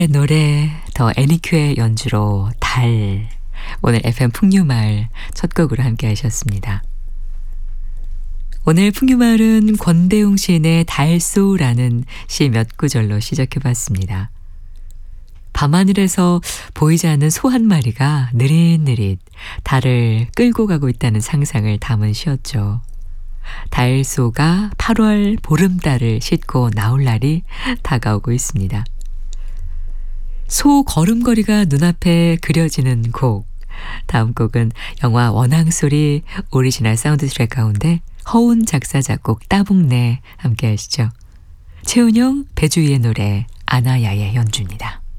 노래 더 애니큐의 연주로 달, 오늘 FM 풍류마을 첫 곡으로 함께 하셨습니다. 오늘 풍류마을은 권대웅 시인의 달소라는 시 몇 구절로 시작해봤습니다. 밤하늘에서 보이지 않는 소 한 마리가 느릿느릿 달을 끌고 가고 있다는 상상을 담은 시였죠. 달소가 8월 보름달을 싣고 나올 날이 다가오고 있습니다. 소 걸음걸이가 눈앞에 그려지는 곡. 다음 곡은 영화 원앙소리 오리지널 사운드 트랙 가운데 허운 작사 작곡 따봉내 함께 하시죠. 최은영 배주희의 노래 아나야의 연주입니다.